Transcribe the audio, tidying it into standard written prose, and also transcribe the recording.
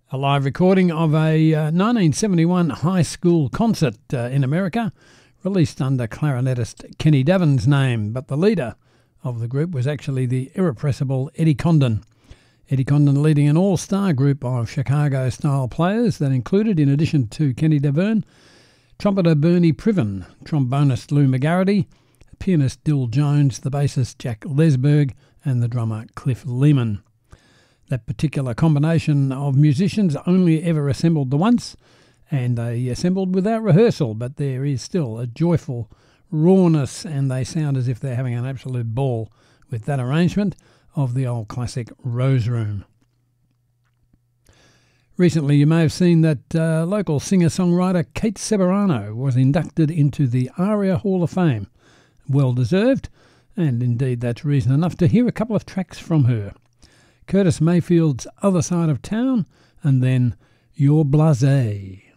A live recording of a 1971 high school concert in America, released under clarinetist Kenny Davin's name, but the leader of the group was actually the irrepressible Eddie Condon. Eddie Condon leading an all-star group of Chicago-style players that included, in addition to Kenny Davern, trumpeter Bernie Priven, trombonist Lou McGarity, pianist Dill Jones, the bassist Jack Lesberg, and the drummer Cliff Lehman. That particular combination of musicians only ever assembled the once, and they assembled without rehearsal, but there is still a joyful rawness, and they sound as if they're having an absolute ball with that arrangement of the old classic Rose Room. Recently you may have seen that local singer-songwriter Kate Ceberano was inducted into the ARIA Hall of Fame. Well deserved, and indeed that's reason enough to hear a couple of tracks from her. Curtis Mayfield's Other Side of Town, and then You're Blasé.